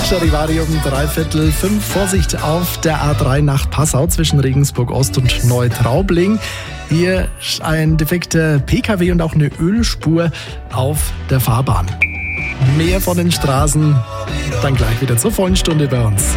Charivari um 4:45. Vorsicht auf der A3 nach Passau zwischen Regensburg Ost und Neutraubling. Hier ein defekter PKW und auch eine Ölspur auf der Fahrbahn. Mehr von den Straßen dann gleich wieder zur vollen Stunde bei uns.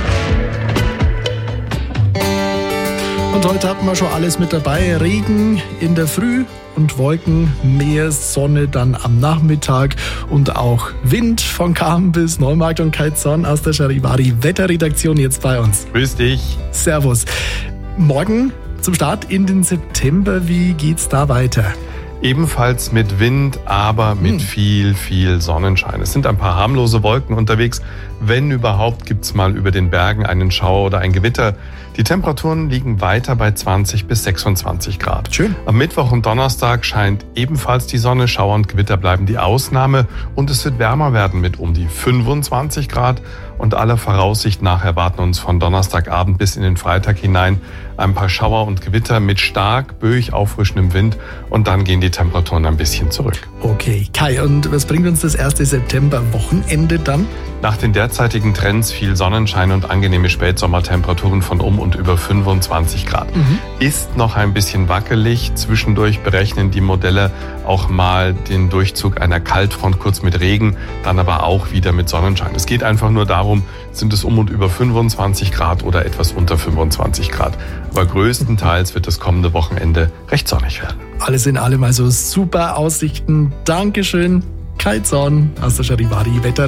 Und heute hatten wir schon alles mit dabei. Regen in der Früh und Wolken, mehr Sonne dann am Nachmittag und auch Wind von Cham bis Neumarkt und Kaizon aus der Charivari Wetterredaktion jetzt bei uns. Grüß dich. Servus. Morgen zum Start in den September, wie geht's da weiter? Ebenfalls mit Wind, aber mit viel Sonnenschein. Es sind ein paar harmlose Wolken unterwegs. Wenn überhaupt, gibt's mal über den Bergen einen Schauer oder ein Gewitter. Die Temperaturen liegen weiter bei 20 bis 26 Grad. Schön. Am Mittwoch und Donnerstag scheint ebenfalls die Sonne. Schauer und Gewitter bleiben die Ausnahme. Und es wird wärmer werden mit um die 25 Grad. Und aller Voraussicht nach erwarten uns von Donnerstagabend bis in den Freitag hinein ein paar Schauer und Gewitter mit stark böig auffrischendem Wind. Und dann gehen die Temperaturen ein bisschen zurück. Okay, Kai, und was bringt uns das 1. September-Wochenende dann? Nach den derzeitigen Trends viel Sonnenschein und angenehme Spätsommertemperaturen von um und über 25 Grad. Ist noch ein bisschen wackelig. Zwischendurch berechnen die Modelle auch mal den Durchzug einer Kaltfront kurz mit Regen, dann aber auch wieder mit Sonnenschein. Es geht einfach nur darum, sind es um und über 25 Grad oder etwas unter 25 Grad. Aber größtenteils wird das kommende Wochenende recht sonnig werden. Alles in allem also super Aussichten. Dankeschön, Kaizon aus der Charivari Wetter.